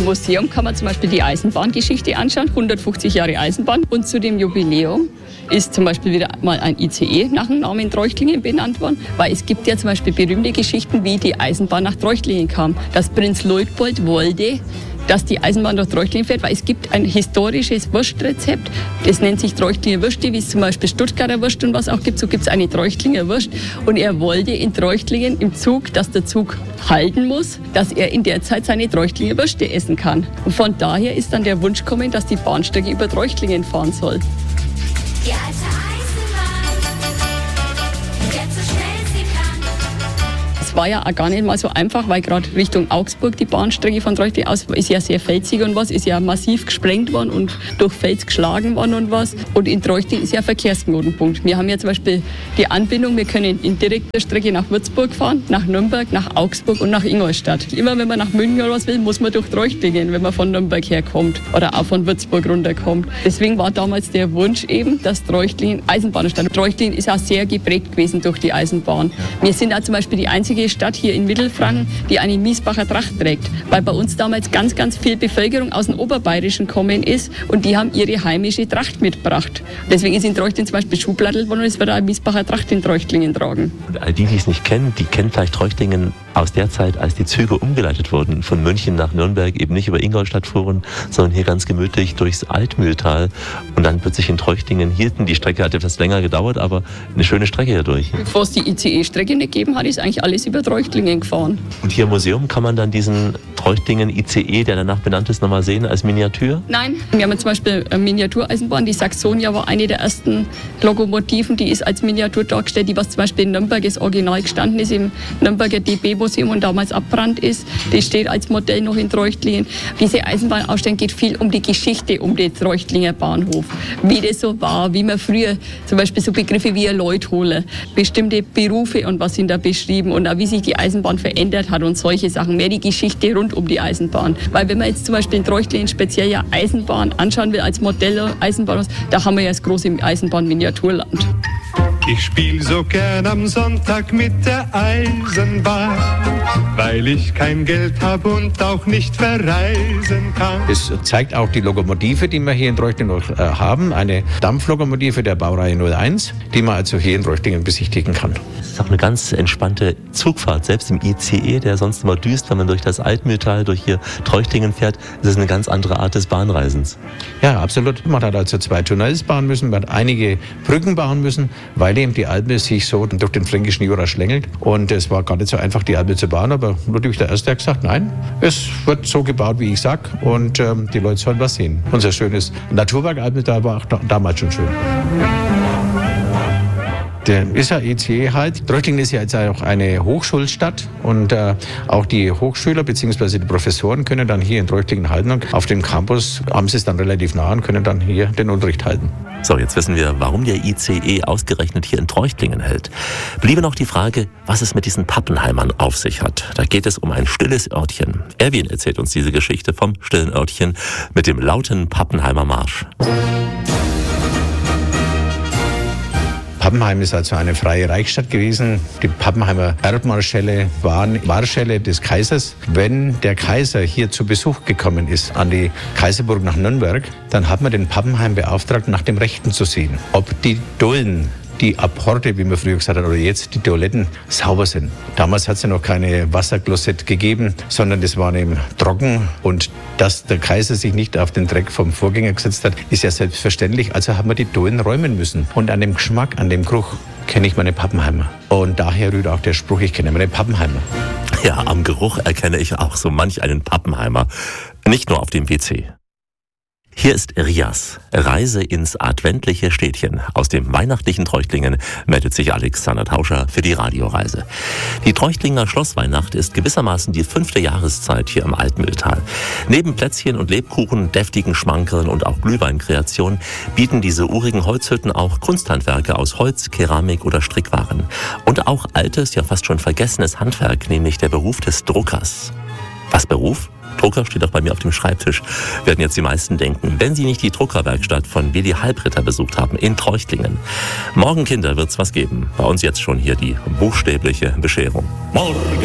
Museum kann man zum Beispiel die Eisenbahngeschichte anschauen, 150 Jahre Eisenbahn. Und zu dem Jubiläum ist zum Beispiel wieder mal ein ICE nach dem Namen Treuchtlingen benannt worden, weil es gibt ja zum Beispiel berühmte Geschichten, wie die Eisenbahn nach Treuchtlingen kam. Dass Prinz Luitpold wollte, dass die Eisenbahn durch Treuchtlingen fährt, weil es gibt ein historisches Wurstrezept, das nennt sich Treuchtlinger Würste, wie es zum Beispiel Stuttgarter Wurst und was auch gibt, so gibt es eine Treuchtlinger Wurst. Und er wollte in Treuchtlingen im Zug, dass der Zug halten muss, dass er in der Zeit seine Treuchtlinger Würste essen kann. Und von daher ist dann der Wunsch gekommen, dass die Bahnstrecke über Treuchtlingen fahren soll. Die alte Eisenbahn, fährt so schnell sie kann. Es war ja auch gar nicht mal so einfach, weil gerade Richtung Augsburg die Bahnstrecke von Treuchtlingen aus ist ja sehr felsig und was, ist ja massiv gesprengt worden und durch Fels geschlagen worden und was. Und in Treuchtlingen ist ja ein Verkehrsknotenpunkt. Wir haben ja zum Beispiel die Anbindung, wir können in direkter Strecke nach Würzburg fahren, nach Nürnberg, nach Augsburg und nach Ingolstadt. Immer wenn man nach München oder was will, muss man durch Treuchtlingen, wenn man von Nürnberg herkommt oder auch von Würzburg runterkommt. Deswegen war damals der Wunsch eben, dass Treuchtlingen Eisenbahnstadt. Treuchtlingen ist auch sehr geprägt gewesen durch die Eisenbahn. Wir sind auch zum Beispiel die einzige Stadt hier in Mittelfranken, die eine Miesbacher Tracht trägt, weil bei uns damals ganz, ganz viel Bevölkerung aus dem Oberbayerischen gekommen ist und die haben ihre heimische Tracht mitgebracht. Deswegen ist in Treuchtlingen zum Beispiel Schuhplattl worden und es wird auch eine Miesbacher Tracht in Treuchtlingen tragen. Und all die es nicht kennen, die kennen vielleicht Treuchtlingen aus der Zeit, als die Züge umgeleitet wurden, von München nach Nürnberg, eben nicht über Ingolstadt fuhren, sondern hier ganz gemütlich durchs Altmühltal und dann plötzlich in Treuchtlingen hielten. Die Strecke hat etwas länger gedauert, aber eine schöne Strecke hier durch. Bevor es die ICE-Strecke nicht gegeben hat, ist eigentlich alles über Treuchtlingen gefahren. Und hier im Museum kann man dann diesen Treuchtlingen ICE, der danach benannt ist, nochmal sehen als Miniatur? Nein, wir haben zum Beispiel eine Miniatureisenbahn. Die Saxonia war eine der ersten Lokomotiven, die ist als Miniatur dargestellt, die was zum Beispiel in Nürnberg das Original gestanden ist, im Nürnberger DB-Museum und damals abbrannt ist. Die steht als Modell noch in Treuchtlingen. Diese Eisenbahnausstellung geht viel um die Geschichte, um den Treuchtlinger Bahnhof. Wie das so war, wie man früher zum Beispiel so Begriffe wie ein Leutholer, bestimmte Berufe und was sind da beschrieben und auch wie sich die Eisenbahn verändert hat und solche Sachen. Mehr die Geschichte rund um die Eisenbahn. Weil wenn man jetzt zum Beispiel in Treuchtlingen speziell ja Eisenbahn anschauen will als Modell Eisenbahn, da haben wir ja das große Eisenbahn-Miniaturland. Ich spiel so gern am Sonntag mit der Eisenbahn, weil ich kein Geld habe und auch nicht verreisen kann. Es zeigt auch die Lokomotive, die wir hier in Treuchtlingen noch haben. Eine Dampflokomotive der Baureihe 01, die man also hier in Treuchtlingen besichtigen kann. Es ist auch eine ganz entspannte Zugfahrt, selbst im ICE, der sonst immer düst, wenn man durch das Altmühltal, durch hier Treuchtlingen fährt. Das ist eine ganz andere Art des Bahnreisens. Ja, absolut. Man hat also 2 Tunnels bauen müssen, man hat einige Brücken bauen müssen, weil eben die Alpe sich so durch den fränkischen Jura schlängelt. Und es war gar nicht so einfach, die Alpe zu bauen, aber Ludwig I. hat gesagt, nein, es wird so gebaut, wie ich sag, und die Leute sollen was sehen. Unser schönes Naturpark Altmühltal war auch damals schon schön. Der ist ja ICE halt. Treuchtlingen ist ja jetzt auch eine Hochschulstadt und auch die Hochschüler bzw. die Professoren können dann hier in Treuchtlingen halten. Und auf dem Campus haben sie es dann relativ nah und können dann hier den Unterricht halten. So, jetzt wissen wir, warum der ICE ausgerechnet hier in Treuchtlingen hält. Bliebe noch die Frage, was es mit diesen Pappenheimern auf sich hat. Da geht es um ein stilles Örtchen. Erwin erzählt uns diese Geschichte vom stillen Örtchen mit dem lauten Pappenheimer Marsch. Pappenheim ist also eine freie Reichsstadt gewesen. Die Pappenheimer Erbmarschälle waren Marschälle des Kaisers. Wenn der Kaiser hier zu Besuch gekommen ist an die Kaiserburg nach Nürnberg, dann hat man den Pappenheim beauftragt, nach dem Rechten zu sehen. Ob die Dullen, die Apporte, wie man früher gesagt hat, oder jetzt die Toiletten sauber sind. Damals hat es ja noch keine Wasserklosett gegeben, sondern das war eben trocken. Und dass der Kaiser sich nicht auf den Dreck vom Vorgänger gesetzt hat, ist ja selbstverständlich. Also haben wir die Dullen räumen müssen. Und an dem Geschmack, an dem Geruch kenne ich meine Pappenheimer. Und daher rührt auch der Spruch, ich kenne meine Pappenheimer. Ja, am Geruch erkenne ich auch so manch einen Pappenheimer. Nicht nur auf dem WC. Hier ist Rias, Reise ins adventliche Städtchen. Aus dem weihnachtlichen Treuchtlingen meldet sich Alexander Tauscher für die Radioreise. Die Treuchtlinger Schlossweihnacht ist gewissermaßen die 5. Jahreszeit hier im Altmühltal. Neben Plätzchen und Lebkuchen, deftigen Schmankerln und auch Glühweinkreationen bieten diese urigen Holzhütten auch Kunsthandwerke aus Holz, Keramik oder Strickwaren. Und auch altes, ja fast schon vergessenes Handwerk, nämlich der Beruf des Druckers. Was Beruf? Drucker steht auch bei mir auf dem Schreibtisch, werden jetzt die meisten denken, wenn Sie nicht die Druckerwerkstatt von Willi Halbritter besucht haben in Treuchtlingen. Morgen, Kinder, wird's was geben. Bei uns jetzt schon hier die buchstäbliche Bescherung. Morgen